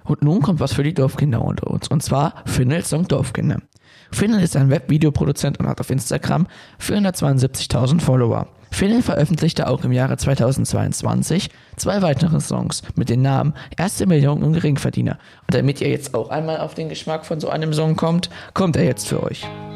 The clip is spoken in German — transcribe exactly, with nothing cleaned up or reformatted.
Und nun kommt was für die Dorfkinder unter uns. Und zwar Findel's Song Dorfkinder. Findel ist ein Webvideoproduzent und hat auf Instagram vierhundertzweiundsiebzigtausend Follower. Findel veröffentlichte auch im Jahre zweitausendzweiundzwanzig zwei weitere Songs mit den Namen Erste Million und Geringverdiener. Und damit ihr jetzt auch einmal auf den Geschmack von so einem Song kommt, kommt er jetzt für euch.